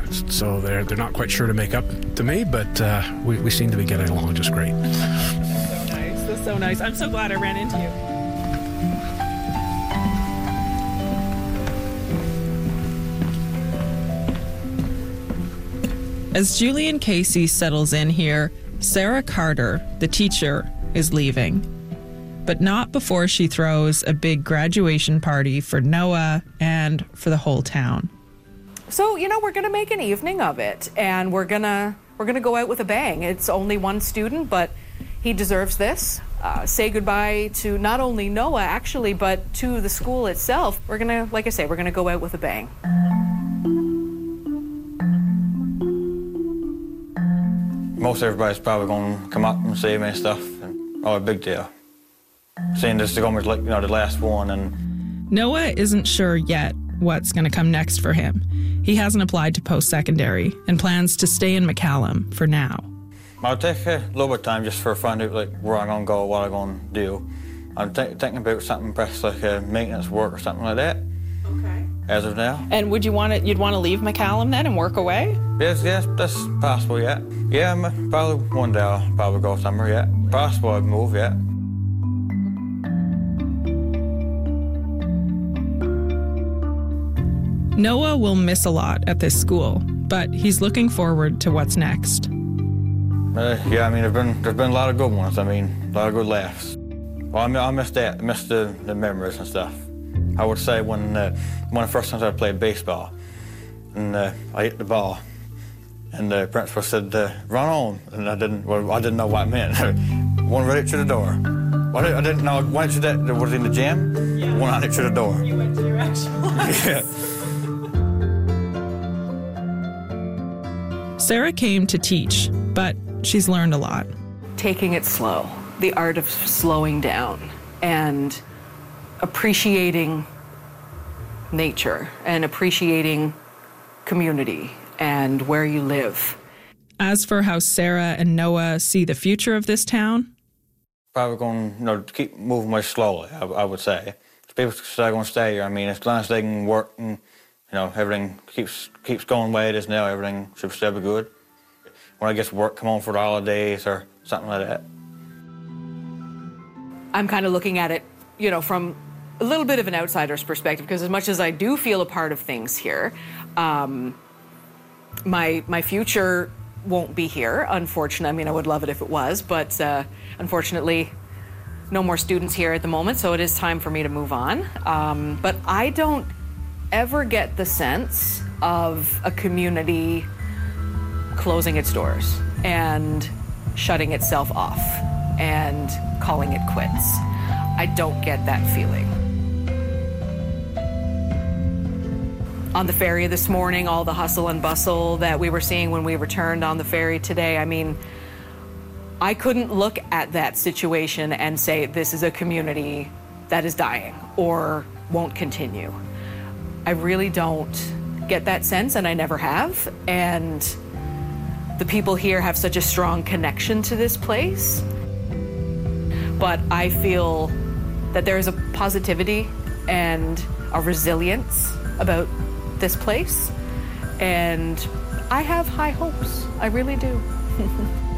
So they're not quite sure to make up to me, but we seem to be getting along just great. That's so nice. I'm so glad I ran into you. As Julian Casey settles in here, Sarah Carter, the teacher, is leaving. But not before she throws a big graduation party for Noah and for the whole town. So, we're going to make an evening of it, and we're going to go out with a bang. It's only one student, but he deserves this. Say goodbye to not only Noah, actually, but to the school itself. We're going to, like I say, we're going to go out with a bang. Most everybody's probably going to come up and see me and stuff, and a big deal. Seeing this is going to be like, the last one. And Noah isn't sure yet what's going to come next for him. He hasn't applied to post-secondary and plans to stay in McCallum for now. I'll take a little bit of time just for fun out where I'm going to go, what I'm going to do. I'm thinking about something perhaps like maintenance work or something like that. Okay. As of now. And you'd want to leave McCallum then and work away? Yes, that's possible, yeah. Yeah, probably one day I'll probably go somewhere, yeah. Possible I'd move, yeah. Noah will miss a lot at this school, but he's looking forward to what's next. Yeah, there's been a lot of good ones. a lot of good laughs. Well, I miss that. I miss the memories and stuff. I would say when one of the first times I played baseball, and I hit the ball, and the principal said, "Run on," and I didn't know what it meant. One right to the door. I didn't know. Went to that. Was in the gym. Yeah. One out to the door. You went to your actual house. Yeah. Sarah came to teach, but she's learned a lot. Taking it slow, the art of slowing down, and appreciating nature and appreciating community and where you live. As for how Sarah and Noah see the future of this town, probably going to keep moving more slowly, I would say. People are going to stay here. As long as they can work and everything keeps going the way it is now, everything should still be good. When I get to work, come home for the holidays or something like that. I'm kind of looking at it, from a little bit of an outsider's perspective, because as much as I do feel a part of things here, my future won't be here, unfortunately. I would love it if it was, but unfortunately, no more students here at the moment, so it is time for me to move on. But I don't ever get the sense of a community closing its doors and shutting itself off and calling it quits. I don't get that feeling. On the ferry this morning, all the hustle and bustle that we were seeing when we returned on the ferry today, I couldn't look at that situation and say this is a community that is dying or won't continue. I really don't get that sense, and I never have. And the people here have such a strong connection to this place. But I feel that there is a positivity and a resilience about this place. And I have high hopes. I really do.